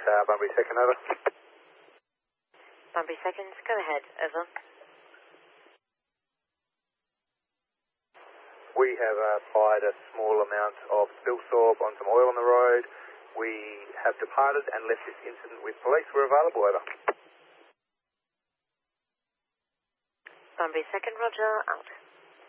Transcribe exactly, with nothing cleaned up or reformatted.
uh, Bunbury second, over. Bunbury seconds, go ahead, over. We have uh, applied a small amount of spill sorb on some oil on the road. We have departed and left this incident with police. We're available, over. Bunbury second, roger, out.